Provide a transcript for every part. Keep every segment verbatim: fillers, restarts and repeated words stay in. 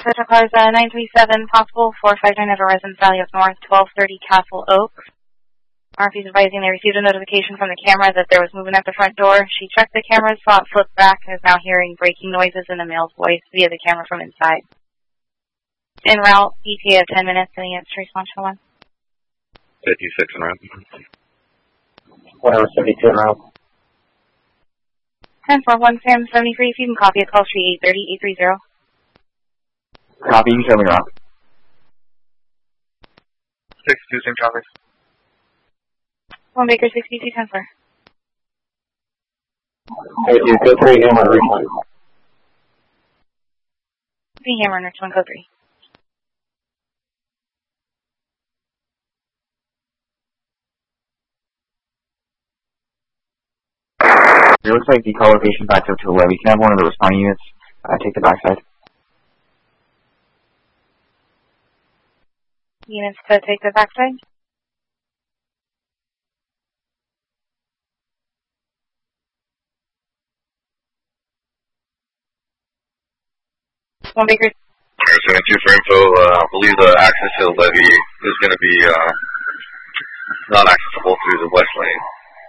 Central cars uh, nine three seven, possible four five nine at a residence Valley up north, twelve thirty Castle Oaks. R P is advising they received a notification from the camera that there was movement at the front door. She checked the camera, saw it flip back, and is now hearing breaking noises in a male's voice via the camera from inside. En route, E T A of ten minutes, and the answer response for one. fifty-six en route. one hour seventy-two en route. ten four one Sam seventy-three, if you can copy it, call street eight thirty, eight three zero. Copy, you show me route. sixty-two same traffic. One Baker sixty-two ten four. Hey, dude, go three, hammer, Richmond. The hammer in Richmond, code three. It looks like the call location backs up to a levee. Can I have one of the responding units uh, take the backside? Units to take the backside. One Baker. seventy-two for info, uh, I believe the access to the levee is going to be uh, not accessible through the west lane.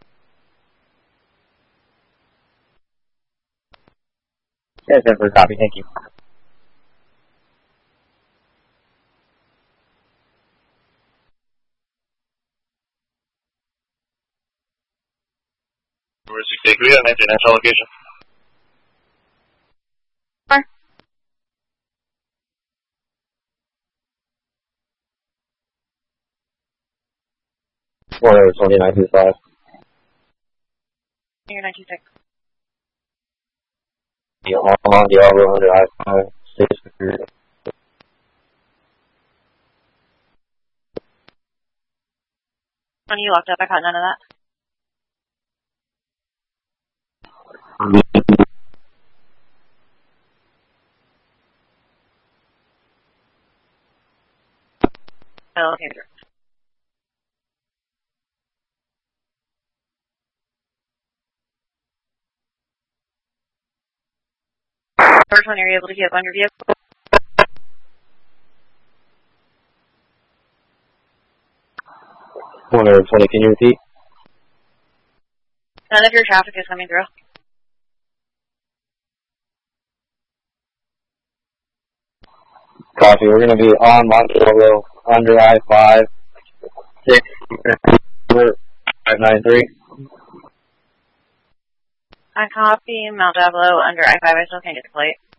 Yes, Denver, copy, thank you. Number sixty-three, and enter next location. Four. one hour twenty-nine two five. You're nine two six. Yeah, on Diablo under I five, six hundred. When you locked up, I caught none of that. Oh, okay, sure. First one, are you able to get on your vehicle? one hour twenty, can you repeat? None of your traffic is coming through. Copy, we're going to be on Montello under I five, six, five nine three. I copy Mount Diablo under I five, I still can't get the plate.